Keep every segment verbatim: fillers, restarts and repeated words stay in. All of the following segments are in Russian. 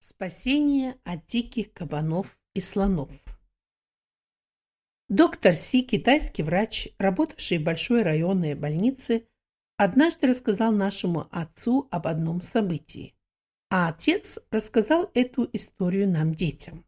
Спасение от диких кабанов и слонов. Доктор Си, китайский врач, работавший в большой районной больнице, однажды рассказал нашему отцу об одном событии, а отец рассказал эту историю нам, детям.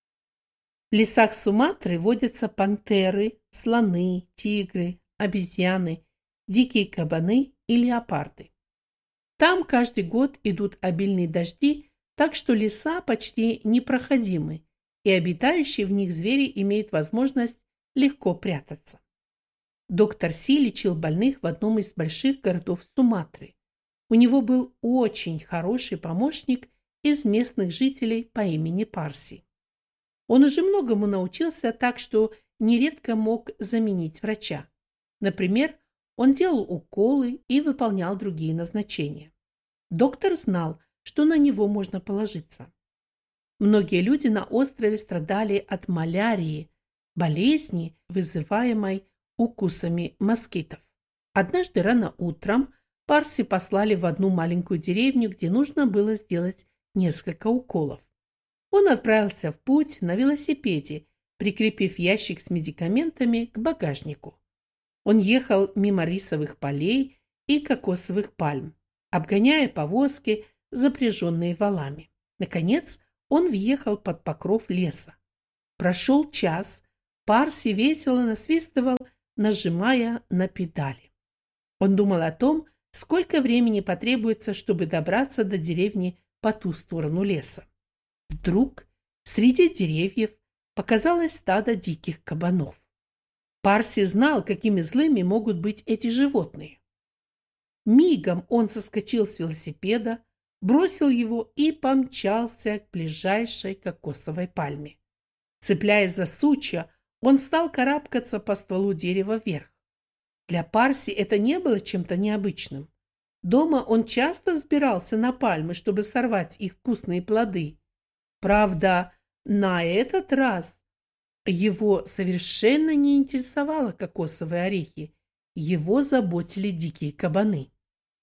В лесах Суматры водятся пантеры, слоны, тигры, обезьяны, дикие кабаны и леопарды. Там каждый год идут обильные дожди, так что леса почти непроходимы, и обитающие в них звери имеют возможность легко прятаться. Доктор Си лечил больных в одном из больших городов Суматры. У него был очень хороший помощник из местных жителей по имени Парси. Он уже многому научился, так что нередко мог заменить врача. Например, он делал уколы и выполнял другие назначения. Доктор знал, что на него можно положиться. Многие люди на острове страдали от малярии, болезни, вызываемой укусами москитов. Однажды рано утром Парси послали в одну маленькую деревню, где нужно было сделать несколько уколов. Он отправился в путь на велосипеде, прикрепив ящик с медикаментами к багажнику. Он ехал мимо рисовых полей и кокосовых пальм, обгоняя повозки, запряженные валами. Наконец, он въехал под покров леса. Прошел час, Парси весело насвистывал, нажимая на педали. Он думал о том, сколько времени потребуется, чтобы добраться до деревни по ту сторону леса. Вдруг среди деревьев показалось стадо диких кабанов. Парси знал, какими злыми могут быть эти животные. Мигом он соскочил с велосипеда, бросил его и помчался к ближайшей кокосовой пальме. Цепляясь за сучья, он стал карабкаться по стволу дерева вверх. Для Парси это не было чем-то необычным. Дома он часто взбирался на пальмы, чтобы сорвать их вкусные плоды. Правда, на этот раз его совершенно не интересовало кокосовые орехи, его заботили дикие кабаны.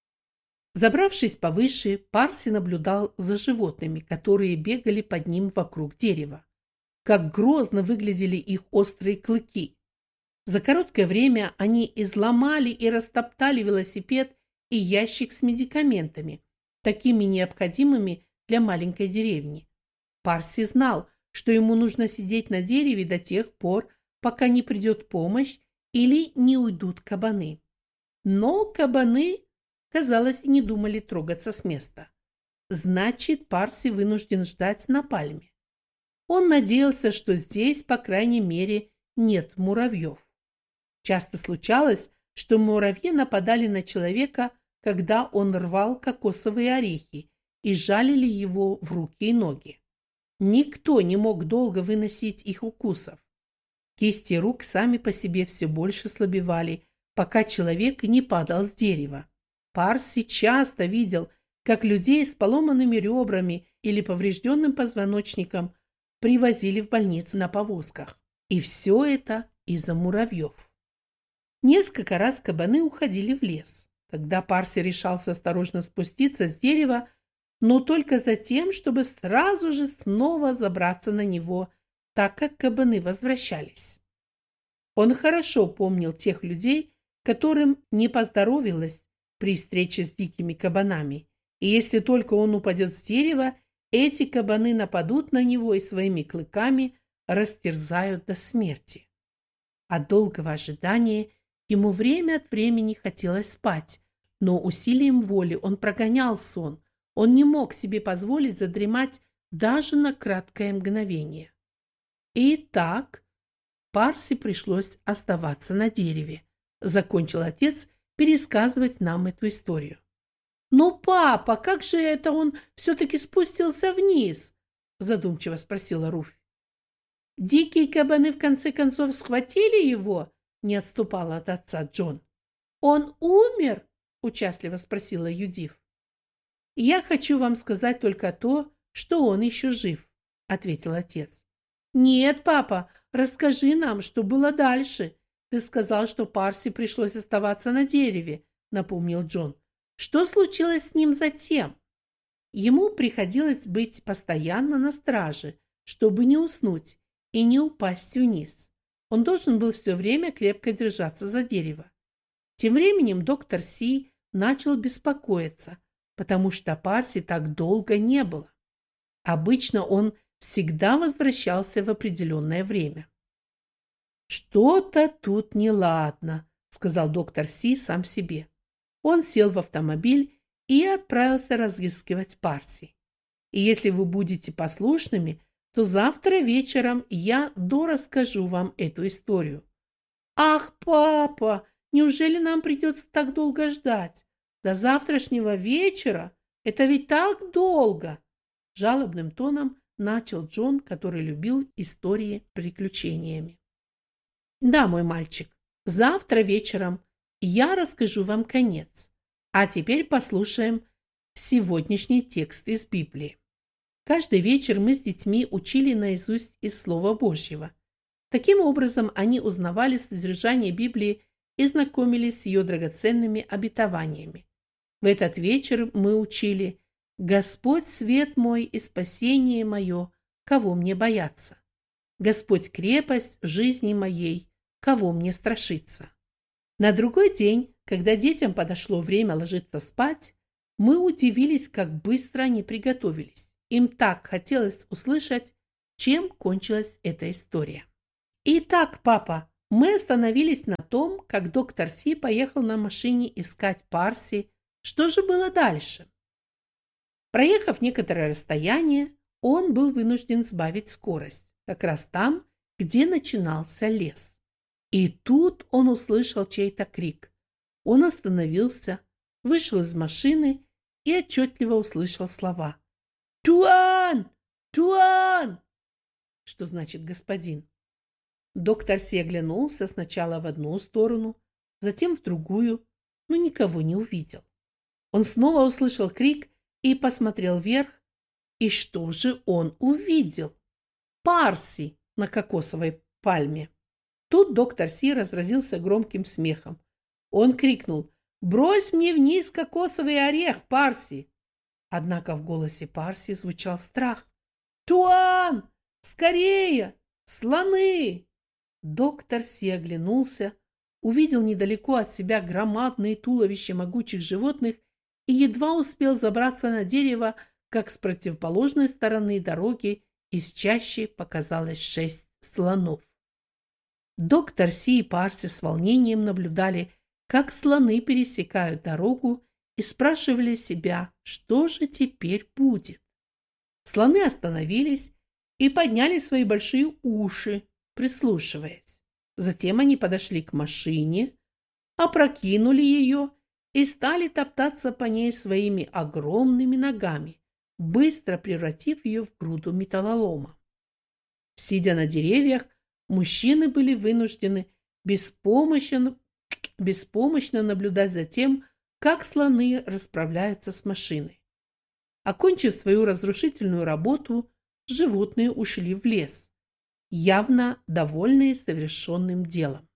Забравшись повыше, Парси наблюдал за животными, которые бегали под ним вокруг дерева. Как грозно выглядели их острые клыки. За короткое время они изломали и растоптали велосипед и ящик с медикаментами, такими необходимыми для маленькой деревни. Парси знал, что ему нужно сидеть на дереве до тех пор, пока не придет помощь или не уйдут кабаны. Но кабаны, казалось, не думали трогаться с места. Значит, Парси вынужден ждать на пальме. Он надеялся, что здесь, по крайней мере, нет муравьев. Часто случалось, что муравьи нападали на человека, когда он рвал кокосовые орехи, и жалили его в руки и ноги. Никто не мог долго выносить их укусов. Кисти рук сами по себе все больше слабевали, пока человек не падал с дерева. Парси часто видел, как людей с поломанными ребрами или поврежденным позвоночником привозили в больницу на повозках. И все это из-за муравьев. Несколько раз кабаны уходили в лес. Тогда Парси решался осторожно спуститься с дерева, но только за тем, чтобы сразу же снова забраться на него, так как кабаны возвращались. Он хорошо помнил тех людей, которым не поздоровилось при встрече с дикими кабанами, и если только он упадет с дерева, эти кабаны нападут на него и своими клыками растерзают до смерти. От долгого ожидания ему время от времени хотелось спать, но усилием воли он прогонял сон. Он не мог себе позволить задремать даже на краткое мгновение. И так Парси пришлось оставаться на дереве. Закончил отец пересказывать нам эту историю. «Ну, папа, как же это он все-таки спустился вниз?» задумчиво спросила Руфь. «Дикие кабаны в конце концов схватили его?» не отступала от отца Джон. «Он умер?» участливо спросила Юдив. «Я хочу вам сказать только то, что он еще жив», ответил отец. «Нет, папа, расскажи нам, что было дальше. Ты сказал, что Парси пришлось оставаться на дереве», напомнил Джон. «Что случилось с ним затем?» Ему приходилось быть постоянно на страже, чтобы не уснуть и не упасть вниз. Он должен был все время крепко держаться за дерево. Тем временем доктор Си начал беспокоиться, потому что Парси так долго не было. Обычно он всегда возвращался в определенное время. «Что-то тут неладно», — сказал доктор Си сам себе. Он сел в автомобиль и отправился разыскивать Парси. «И если вы будете послушными, то завтра вечером я дорасскажу вам эту историю». «Ах, папа, неужели нам придется так долго ждать? До завтрашнего вечера? Это ведь так долго!» Жалобным тоном начал Джон, который любил истории с приключениями. «Да, мой мальчик, завтра вечером я расскажу вам конец. А теперь послушаем сегодняшний текст из Библии. Каждый вечер мы с детьми учили наизусть из Слова Божьего. Таким образом, они узнавали содержание Библии и знакомились с ее драгоценными обетованиями. В этот вечер мы учили: «Господь свет мой и спасение мое, кого мне бояться? Господь крепость жизни моей, кого мне страшиться?» На другой день, когда детям подошло время ложиться спать, мы удивились, как быстро они приготовились. Им так хотелось услышать, чем кончилась эта история. «Итак, папа, мы остановились на том, как доктор Си поехал на машине искать Парси. Что же было дальше?» Проехав некоторое расстояние, он был вынужден сбавить скорость, как раз там, где начинался лес. И тут он услышал чей-то крик. Он остановился, вышел из машины и отчетливо услышал слова: «Туан! Туан!» Что значит «господин». Доктор Си оглянулся сначала в одну сторону, затем в другую, но никого не увидел. Он снова услышал крик и посмотрел вверх. И что же он увидел? Парси на кокосовой пальме. Тут доктор Си разразился громким смехом. Он крикнул: «Брось мне вниз кокосовый орех, Парси!» Однако в голосе Парси звучал страх. «Туан! Скорее! Слоны!» Доктор Си оглянулся, увидел недалеко от себя громадные туловища могучих животных и едва успел забраться на дерево, как с противоположной стороны дороги из чащи показалось шесть слонов. Доктор Си и Парси с волнением наблюдали, как слоны пересекают дорогу, и спрашивали себя, что же теперь будет. Слоны остановились и подняли свои большие уши, прислушиваясь. Затем они подошли к машине, опрокинули ее и стали топтаться по ней своими огромными ногами, быстро превратив ее в груду металлолома. Сидя на деревьях, мужчины были вынуждены беспомощно, беспомощно наблюдать за тем, как слоны расправляются с машиной. Окончив свою разрушительную работу, животные ушли в лес, явно довольные совершенным делом.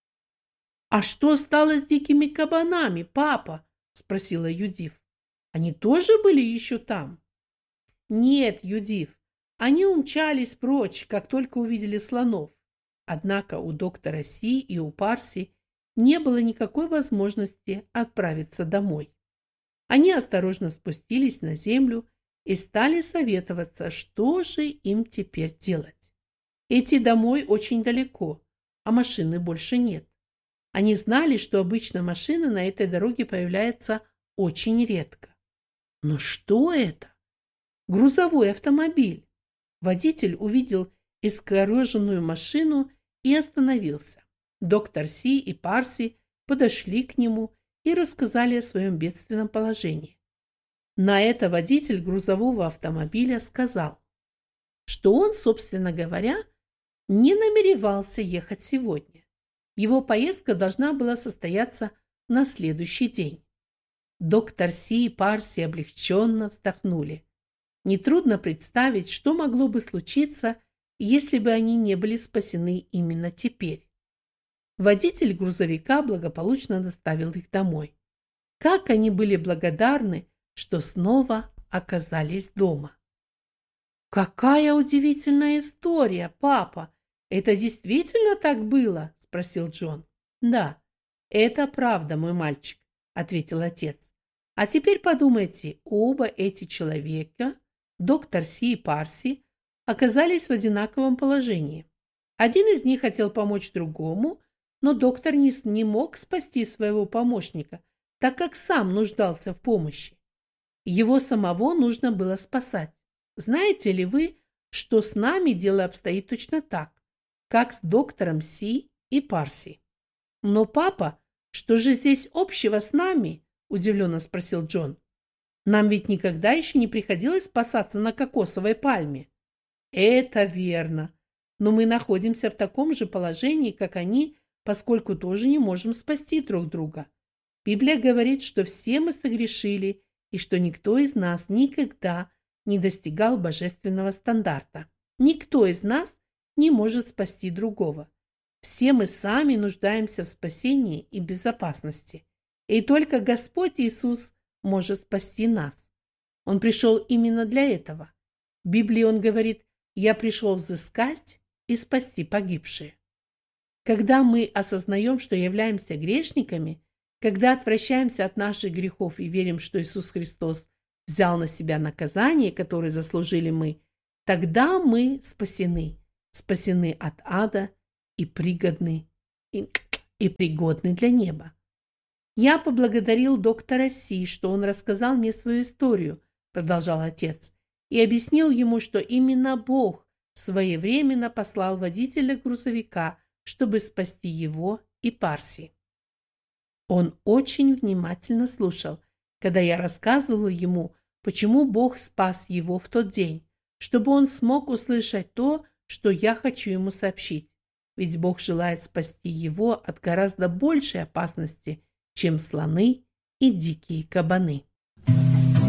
«А что стало с дикими кабанами, папа?» – спросила Юдив. «Они тоже были еще там?» «Нет, Юдив, они умчались прочь, как только увидели слонов. Однако у доктора Си и у Парси не было никакой возможности отправиться домой. Они осторожно спустились на землю и стали советоваться, что же им теперь делать. Идти домой очень далеко, а машины больше нет. Они знали, что обычно машина на этой дороге появляется очень редко. Но что это? Грузовой автомобиль. Водитель увидел искореженную машину и остановился. Доктор Си и Парси подошли к нему и рассказали о своем бедственном положении. На это водитель грузового автомобиля сказал, что он, собственно говоря, не намеревался ехать сегодня. Его поездка должна была состояться на следующий день. Доктор Си и Парси облегченно вздохнули. Нетрудно представить, что могло бы случиться, если бы они не были спасены именно теперь. Водитель грузовика благополучно доставил их домой. Как они были благодарны, что снова оказались дома. «Какая удивительная история, папа! Это действительно так было?» – спросил Джон. «Да, это правда, мой мальчик», – ответил отец. «А теперь подумайте, оба эти человека, доктор Си и Парси, оказались в одинаковом положении. Один из них хотел помочь другому, но доктор не, не мог спасти своего помощника, так как сам нуждался в помощи. Его самого нужно было спасать. Знаете ли вы, что с нами дело обстоит точно так, как с доктором Си и Парси?» «Но, папа, что же здесь общего с нами?» – удивленно спросил Джон. «Нам ведь никогда еще не приходилось спасаться на кокосовой пальме». «Это верно, но мы находимся в таком же положении, как они, поскольку тоже не можем спасти друг друга. Библия говорит, что все мы согрешили и что никто из нас никогда не достигал божественного стандарта. Никто из нас не может спасти другого. Все мы сами нуждаемся в спасении и безопасности. И только Господь Иисус может спасти нас. Он пришел именно для этого. В Библии он говорит: «Я пришел взыскать и спасти погибшие». Когда мы осознаем, что являемся грешниками, когда отвращаемся от наших грехов и верим, что Иисус Христос взял на себя наказание, которое заслужили мы, тогда мы спасены, спасены от ада и пригодны, и, и пригодны для неба. «Я поблагодарил доктора Си, что он рассказал мне свою историю», – продолжал отец, и объяснил ему, что именно Бог своевременно послал водителя грузовика, чтобы спасти его и Парси. Он очень внимательно слушал, когда я рассказывала ему, почему Бог спас его в тот день, чтобы он смог услышать то, что я хочу ему сообщить. Ведь Бог желает спасти его от гораздо большей опасности, чем слоны и дикие кабаны.